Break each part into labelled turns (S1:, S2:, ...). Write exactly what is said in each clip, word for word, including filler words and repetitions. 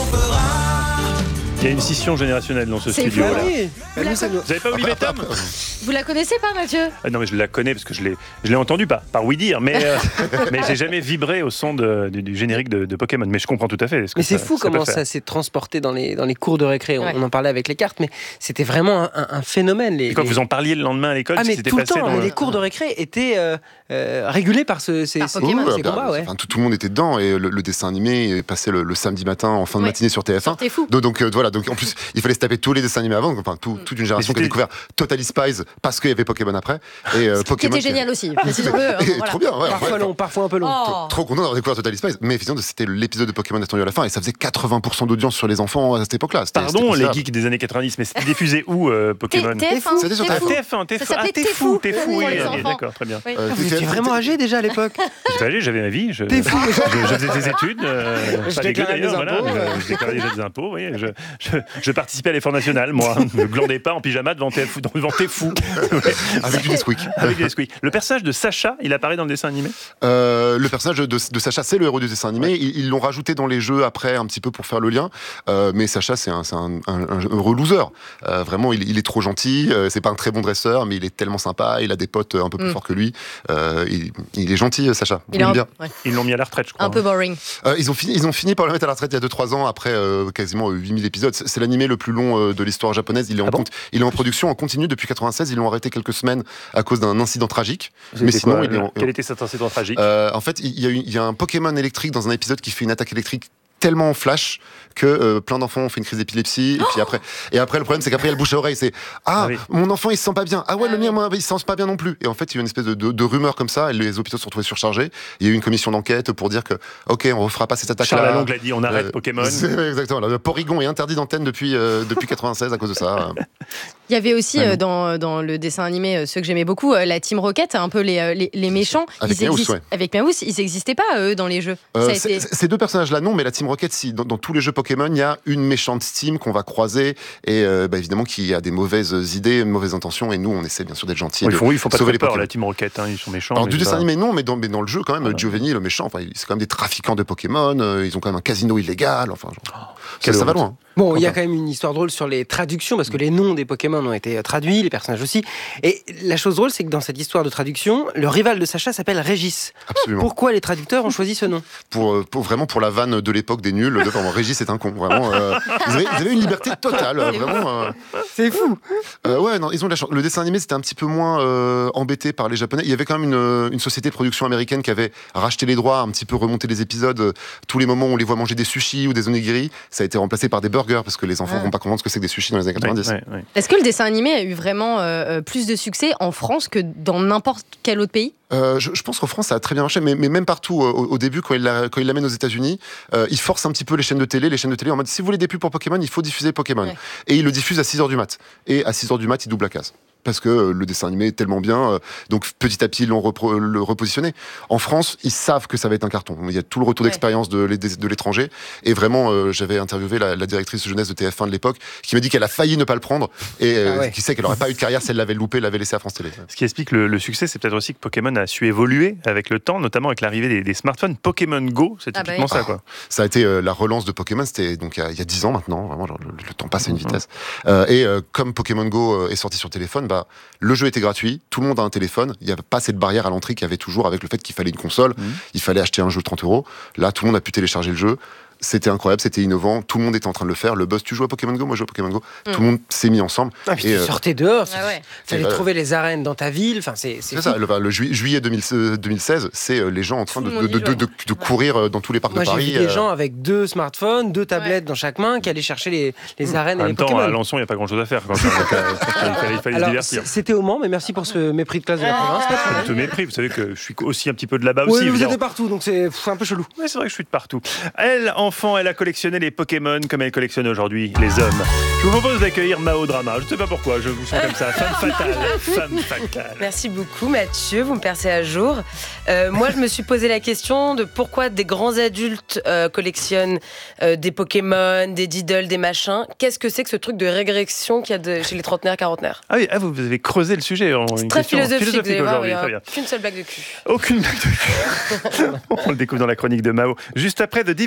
S1: Il y a une scission générationnelle dans ce
S2: C'est
S1: studio.
S2: fou,
S1: Là.
S2: oui.
S1: Vous n'avez pas Olivier Tom?
S2: Vous la connaissez pas, Mathieu?
S1: Ah non, mais je la connais parce que je l'ai, je l'ai entendu, pas par oui dire, mais, euh, mais j'ai jamais vibré au son de, du, du générique de, de Pokémon. Mais je comprends tout à fait. Ce que
S3: Mais c'est
S1: ça,
S3: fou
S1: ça
S3: comment
S1: peut
S3: ça
S1: faire.
S3: s'est transporté dans les, dans les cours de récré. On,
S2: Ouais.
S3: on en parlait avec les cartes, mais c'était vraiment un, un- un phénomène. Les,
S1: Et quand
S3: les-
S1: vous en parliez le lendemain à l'école,
S3: Ah,
S1: ce
S3: mais
S1: qui s'était
S3: tout le
S1: passé
S3: temps,
S1: dans
S3: mais
S1: le-
S3: les cours de récré étaient euh, euh, régulés par ce, ces,
S2: Par
S3: ces-
S2: Pokémon.
S3: ces
S4: Ouais, bah,
S3: combats. Ouais.
S4: enfin, tout, tout le monde était dedans et le, le dessin animé passait le, le samedi matin en fin de
S2: Ouais.
S4: matinée sur T F un.
S2: T'es fou.
S4: Donc, donc, euh, voilà, donc en plus il fallait se taper tous les dessins animés avant, enfin tout- toute une génération qui a
S1: c'était-
S4: découvert Totally Spies parce qu'il y avait Pokémon après et euh,
S2: Qui
S4: Pokémon
S2: était génial aussi, précisons-le. hein,
S4: Et
S2: voilà.
S4: trop bien, ouais,
S3: Parfois
S4: ouais.
S3: long, parfois un peu long.
S2: Oh.
S4: Trop content d'avoir découvert Totally Spies, mais effectivement c'était l'épisode de Pokémon attendu à la fin et ça faisait quatre-vingts pour cent d'audience sur les enfants à cette époque-là. C'était- c'était
S1: Pardon, les
S4: considérable.
S1: geeks des années quatre-vingt-dix, mais c'était diffusé où euh, Pokémon?
S2: T F un.
S4: C'était sur
S1: Ah,
S4: T F un.
S1: T F un, T F un.
S2: Ça s'appelait
S1: Ah, t'es
S2: T'es
S1: fou,
S2: fou.
S1: t'es fou,
S2: Pour
S1: oui,
S2: les
S1: ok,
S2: enfants.
S1: d'accord, très bien.
S2: Oui.
S4: Euh,
S3: Vous
S4: T F un,
S3: étiez vraiment âgé déjà à l'époque.
S1: J'étais âgé, j'avais ma vie, je,
S3: T'es fou.
S1: je, je faisais des études, euh,
S3: Je
S1: pas dégueu
S3: déclarais
S1: d'ailleurs,
S3: mes
S1: voilà,
S3: impôts,
S1: mais,
S3: euh.
S1: euh, je déclarais déjà des impôts, oui, je, je, je participais à l'effort national, moi, je glandais pas en pyjama devant T F, devant T'es fou, Ouais.
S4: avec du Nesquik.
S1: avec des Nesquik. Le personnage de Sacha, il apparaît dans le dessin animé?
S4: Euh, le personnage de, de Sacha, c'est le héros du dessin animé. Ils ils l'ont rajouté dans les jeux après, un petit peu pour faire le lien. Euh, mais Sacha, c'est un, c'est un, un, un heureux loser. Euh, vraiment, il, il est trop gentil. Euh, c'est pas un très bon dresseur, mais il est tellement sympa. Il a des potes un peu plus
S2: Mm.
S4: forts que lui. Euh, il, il est gentil, Sacha.
S2: Il est
S4: Il
S2: un,
S4: bien.
S2: ouais,
S1: Ils l'ont mis à la retraite, je crois.
S2: un peu boring.
S4: Euh, ils, ont fini, ils ont fini par le mettre à la retraite il y a deux trois ans, après euh, quasiment huit mille épisodes. C'est, c'est l'animé le plus long euh, de l'histoire japonaise. Il est, en
S1: Ah bon
S4: compte- il est en production en continu depuis quatre-vingt-seize. Ils l'ont arrêté quelques semaines à cause d'un incident tragique. Mais
S1: C'était
S4: sinon,
S1: quoi,
S4: il est en-
S1: Quel était cet incident tragique?
S4: Euh, en fait, il y, a eu- il y a un Pokémon électrique dans un épisode qui fait une attaque électrique tellement flash que euh, plein d'enfants ont fait une crise d'épilepsie et puis après et après le problème c'est qu'après il y a le bouche à oreille, c'est ah,
S1: Ah oui.
S4: mon enfant il se sent pas bien, ah ouais
S2: Ah
S4: le mien
S2: oui.
S4: moi, il se sent pas bien non plus, et en fait il y a eu une espèce de, de, de rumeur comme ça et les hôpitaux se sont retrouvés surchargés. Il y a eu une commission d'enquête pour dire que ok on refera pas cette attaque
S1: Charles
S4: là.
S1: Lalonde l'a dit, on arrête Pokémon.
S4: Exactement, le Porygon est interdit d'antenne depuis euh, depuis quatre-vingt-seize à cause de ça.
S2: Il y avait aussi
S4: Ah non.
S2: euh, dans, dans le dessin animé, euh, ceux que j'aimais beaucoup, euh, la Team Rocket, un peu les, euh, les, les méchants.
S4: Avec
S2: ils
S4: Meowth,
S2: existent-
S4: ouais.
S2: Avec Meowth, ils n'existaient pas, eux, dans les jeux.
S4: Euh,
S2: Ça a
S4: c'est-
S2: été-
S4: c'est- Ces deux personnages-là, non, mais la Team Rocket, si. Dans, dans tous les jeux Pokémon, il y a une méchante team qu'on va croiser, et euh, bah, évidemment qui a des mauvaises idées, mauvaises intentions, et nous, on essaie bien sûr d'être gentils.
S1: Ils
S4: de
S1: font, ils font pas
S4: sauver
S1: très
S4: les
S1: peur,
S4: Pokémon.
S1: la Team Rocket, hein, ils sont méchants.
S4: Alors,
S1: mais
S4: du
S1: c'est
S4: dessin
S1: pas-
S4: animé, non, mais dans, mais dans le jeu, quand même,
S1: Voilà.
S4: Giovanni, le méchant, enfin, c'est quand même des trafiquants de Pokémon, euh, ils ont quand même un casino illégal, enfin, genre, ça,
S1: quelle
S4: ça va
S1: honte.
S4: loin.
S3: Bon, il y a
S4: Enfin.
S3: quand même une histoire drôle sur les traductions, parce que les noms des Pokémon ont été traduits, les personnages aussi. Et la chose drôle, c'est que dans cette histoire de traduction, le rival de Sacha s'appelle Régis.
S4: Absolument.
S3: Pourquoi les traducteurs ont choisi ce nom?
S4: Pour, euh, pour- vraiment pour la vanne de l'époque des nuls, de, vraiment, Régis est un con, vraiment. euh, ils, avaient, ils avaient une liberté totale, euh, vraiment. euh,
S3: C'est fou.
S4: Euh, ouais, non, ils ont de la chance. Le dessin animé, c'était un petit peu moins euh, embêté par les Japonais. Il y avait quand même une, une société de production américaine qui avait racheté les droits, un petit peu remonté les épisodes. Euh, Tous les moments où on les voit manger des sushis ou des onigiri, ça a été remplacé par des burgers parce que les enfants ne
S2: Ah.
S4: vont pas comprendre ce que c'est que des sushis dans les années
S1: Ouais,
S4: quatre-vingt-dix.
S1: ouais, ouais.
S2: Est-ce que le dessin animé a eu vraiment euh, plus de succès en France que dans n'importe quel autre pays?
S4: Euh, je, je pense qu'en France, ça a très bien marché, mais, mais même partout, euh, au, au début, quand il, la- quand il l'amène aux États-Unis, euh, il force un petit peu les chaînes de télé, les chaînes de télé en mode si vous voulez des pubs pour Pokémon, il faut diffuser Pokémon.
S2: Ouais.
S4: Et il le diffuse à six heures du mat. Et à six heures du mat, il double la case. Parce que euh, le dessin animé est tellement bien, euh, donc petit à petit ils l'ont repro- le repositionné. En France, ils savent que ça va être un carton. Il y a tout le retour
S2: Ouais.
S4: d'expérience de, l'é- de l'étranger. Et vraiment, euh, j'avais interviewé la, la directrice jeunesse de T F un de l'époque, qui m'a dit qu'elle a failli ne pas le prendre et euh,
S3: Ah ouais.
S4: qui sait qu'elle n'aurait pas eu de carrière si elle l'avait loupé, l'avait laissé à France Télé.
S1: Ce qui explique le, le succès, c'est peut-être aussi que Pokémon a su évoluer avec le temps, notamment avec l'arrivée des, des smartphones. Pokémon Go, c'est
S2: Ah bah
S1: typiquement
S2: oui.
S1: ça, quoi.
S4: Ça a été euh, la relance de Pokémon, c'était donc il y a- il y a dix ans maintenant, vraiment, genre, le, le temps passe à une
S1: Mhm.
S4: vitesse. Euh, et euh, comme Pokémon Go euh, est sorti sur téléphone, bah, le jeu était gratuit, tout le monde a un téléphone, il n'y avait pas cette barrière à l'entrée qu'il y avait toujours avec le fait qu'il fallait une console,
S1: Mhm.
S4: il fallait acheter un jeu de trente euros. Là, tout le monde a pu télécharger le jeu. C'était incroyable, c'était innovant, tout le monde était en train de le faire. Le buzz, tu joues à Pokémon Go, moi je joue à Pokémon Go.
S2: Mm.
S4: Tout le monde s'est mis ensemble.
S3: Ah, puis
S4: Et,
S3: tu
S4: euh,
S3: sortais dehors,
S2: Ah ouais.
S3: fallait
S4: Et, euh,
S3: trouver les arènes dans ta ville. Enfin, c'est
S4: C'est
S3: c'est fou.
S4: ça, le, le jui- juillet deux mille seize, c'est euh, les gens en train
S2: Tout
S4: de,
S2: le monde
S4: de,
S2: y
S4: de,
S2: jouait.
S4: de- de courir euh, dans tous les parcs
S3: Moi,
S4: de
S3: j'ai
S4: Paris.
S3: vu des
S4: euh,
S3: gens avec deux smartphones, deux tablettes dans chaque main qui allaient chercher les, les arènes
S1: En
S3: et les
S1: même temps,
S3: Pokémon.
S1: à Alençon, il n'y a pas grand-chose à faire. Quand même. Donc, euh, il fallait, il fallait se
S3: Alors,
S1: divertir.
S3: c- c'était au Mans, mais merci pour ce mépris de classe de la province. pas de problème.
S1: Je te mépris, vous savez que je suis aussi un petit peu de là-bas
S3: Oui,
S1: aussi.
S3: vous
S1: évidemment.
S3: êtes de partout, donc c'est pff, un peu chelou.
S1: Ouais, c'est vrai que je suis de partout. Elle, enfant, elle a collectionné les Pokémon comme elle collectionne aujourd'hui les hommes. Je vous propose d'accueillir Mao Drama. Je ne sais pas pourquoi, je vous sens comme ça. Femme fatale. Femme fatale.
S5: Merci beaucoup Mathieu, vous me percez à jour. Euh, moi je me suis posé la question de pourquoi des grands adultes euh, collectionnent euh, des Pokémon, des Diddle, des machins. Qu'est-ce que c'est que ce truc de régression qu'il y a de, chez les trentenaires, quarantenaires?
S1: Ah oui, ah, vous avez creusé le sujet. En une
S5: Très
S1: question
S5: philosophique, vous allez voir,
S1: aujourd'hui.
S5: il y a
S1: Très bien.
S5: qu'une seule blague de cul.
S1: Aucune blague de cul. On le découvre dans la chronique de Mao. Juste après The Divine Comedy.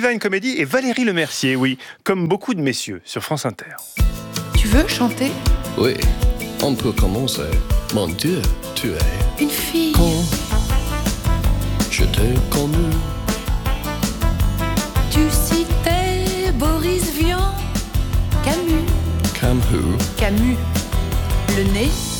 S1: Joly et Valérie Lemercier, oui, comme beaucoup de messieurs sur France Inter.
S6: Tu veux chanter?
S7: Oui, on peut commencer. Mon Dieu, tu es
S6: une fille.
S7: Quand je t'ai connu,
S6: tu citais Boris Vian, Camus.
S7: Camus.
S6: Camus. Le nez,